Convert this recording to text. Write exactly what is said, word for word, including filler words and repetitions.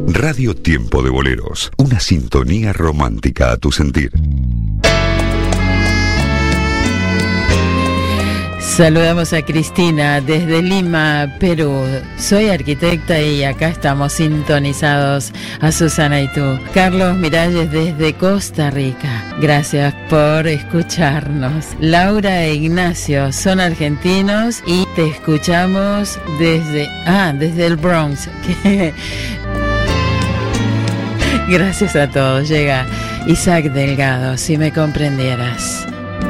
Radio Tiempo de Boleros, una sintonía romántica a tu sentir. Saludamos a Cristina desde Lima, Perú. Soy arquitecta y acá estamos sintonizados a Susana y tú. Carlos Miralles desde Costa Rica. Gracias por escucharnos. Laura e Ignacio son argentinos y te escuchamos desde, ah, desde el Bronx. Gracias a todos. Llega Isaac Delgado, si me comprendieras.